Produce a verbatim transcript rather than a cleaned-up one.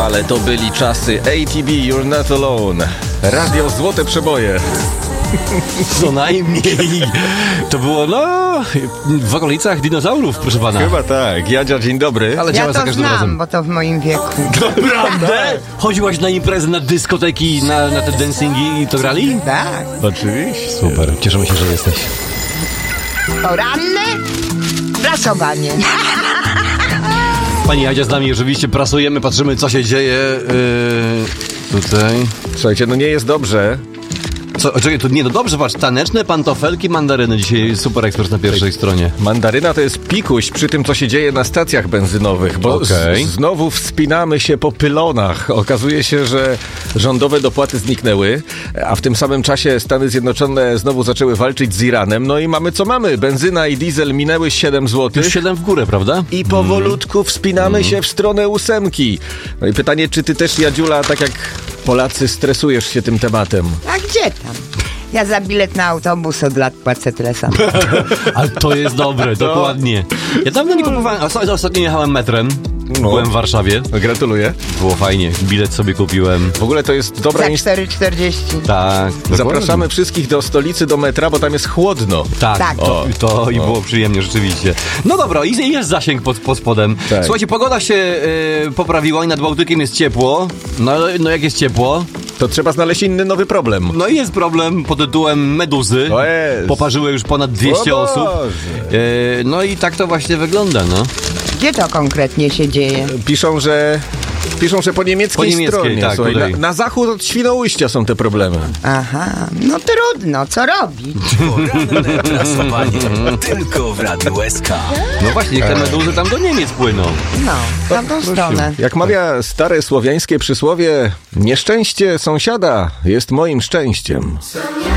Ale to byli czasy A T B, You're Not Alone. Radio Złote Przeboje. Co najmniej. To było, no, w okolicach dinozaurów, proszę pana. Chyba tak. Jadzia, dzień dobry. Ale Ja działa to za każdym znam, razem. bo to w moim wieku. Naprawdę? Chodziłaś na imprezy, na dyskoteki, na, na te dancingi i to grali? Tak. Oczywiście. Super, cieszymy się, że jesteś. Poranne prasowanie. Pani Jadzia z nami oczywiście prasujemy, patrzymy, co się dzieje yy, tutaj. Słuchajcie, no nie jest dobrze. Co, czekaj, to nie, no dobrze, patrz, taneczne pantofelki, mandaryny. Dzisiaj Super Ekspert na pierwszej stronie. Mandaryna to jest pikuś przy tym, co się dzieje na stacjach benzynowych, bo Okej. z, znowu wspinamy się po pylonach. Okazuje się, że rządowe dopłaty zniknęły, a w tym samym czasie Stany Zjednoczone znowu zaczęły walczyć z Iranem. No i mamy co mamy. Benzyna i diesel minęły siedem złotych. Już siedem w górę, prawda? I powolutku wspinamy mm. się w stronę ósemki. No i pytanie, czy ty też, Jadziula, tak jak Polacy, stresujesz się tym tematem? A gdzie tam? Ja za bilet na autobus od lat płacę tyle samo. Ale to jest dobre, dokładnie. Ja dawno nie kupowałem, a ostatnio jechałem metrem. No. Byłem w Warszawie. Gratuluję. Było fajnie, bilet sobie kupiłem. W ogóle to jest dobra Za inst- cztery czterdzieści. Tak. Zapraszamy dokładnie. wszystkich do stolicy, do metra, bo tam jest chłodno. Tak, Tak. to, to i było przyjemnie rzeczywiście. No dobra, i jest zasięg pod, pod spodem. Tak. Słuchajcie, pogoda się y, poprawiła i nad Bałtykiem jest ciepło. No, no jak jest ciepło? To trzeba znaleźć inny nowy problem. No i jest problem pod tytułem meduzy. O jest. Poparzyły już ponad dwieście O osób. Boże. Y, no i tak to właśnie wygląda, no. Gdzie to konkretnie się dzieje? Piszą, że piszą, że po niemieckiej, Po niemieckiej, stronie. tak, Słuchaj, tutaj. na, na zachód od Świnoujścia są te problemy. Aha, no trudno, co robić? Poranne prasowanie tylko w Radiu S K. No właśnie, niech te meduzy tam do Niemiec płyną. No, w tamtą stronę. Jak mawia stare słowiańskie przysłowie, nieszczęście sąsiada jest moim szczęściem.